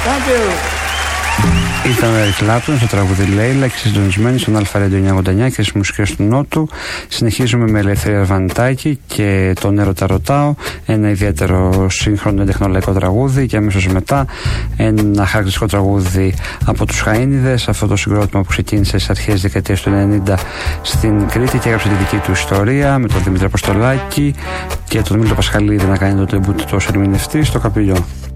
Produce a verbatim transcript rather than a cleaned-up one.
Thank you. Ήταν ο Ερικ Κλάπτον στο τραγούδι Λέιλα και συντονισμένοι στον Αλφα Radio εννιακόσια ογδόντα εννιά και στις μουσικές του Νότου. Συνεχίζουμε με Ελευθερία Βανιτάκη και τον Έρωτα Ρωτάω, ένα ιδιαίτερο σύγχρονο τεχνολογικό τραγούδι, και αμέσως μετά ένα χαρακτηριστικό τραγούδι από τους Χαΐνιδες, αυτό το συγκρότημα που ξεκίνησε στις αρχές της δεκαετίας του ενενήντα στην Κρήτη και έγραψε τη δική του ιστορία με τον Δημήτρη Αποστολάκη και τον Μίλτο Πασχαλίδη να κάνει το τεμπούτ του ως ερμηνευτή στο Καπηλιό.